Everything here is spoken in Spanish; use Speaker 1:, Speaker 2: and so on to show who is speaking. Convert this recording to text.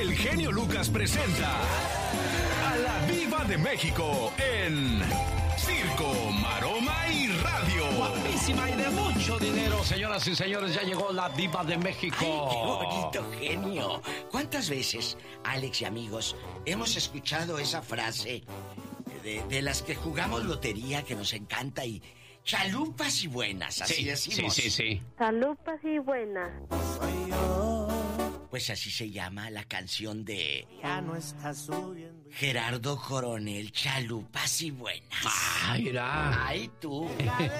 Speaker 1: el genio Lucas presenta a la Diva de México en Circo, Maroma y Radio.
Speaker 2: Guapísima y de mucho dinero, señoras y señores, ya llegó la Diva de México.
Speaker 3: ¡Ay, qué bonito, genio! ¿Cuántas veces, Alex y amigos, hemos escuchado esa frase de las que jugamos lotería que nos encanta y chalupas y buenas, así decimos?
Speaker 2: Sí.
Speaker 4: Chalupas y buenas.
Speaker 3: Pues así se llama la canción de
Speaker 5: Ya no está subiendo.
Speaker 3: Gerardo Coronel, Chalupas y buenas.
Speaker 2: Mira.
Speaker 3: ¡Ay, tú!